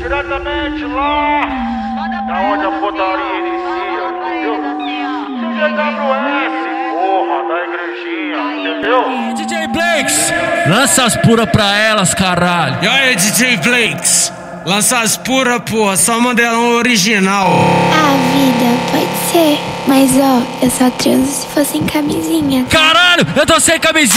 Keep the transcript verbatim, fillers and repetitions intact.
diretamente lá da onde a putaria inicia, entendeu? D J W S, porra, da igrejinha, entendeu? D J Blakes, lança as puras pra elas, caralho. E aí, D J Blakes, lança as puras, porra, só modelão original. Ah, vida, pode ser. Mas ó, eu só transo se fosse em camisinha. Caralho, eu tô sem camisinha.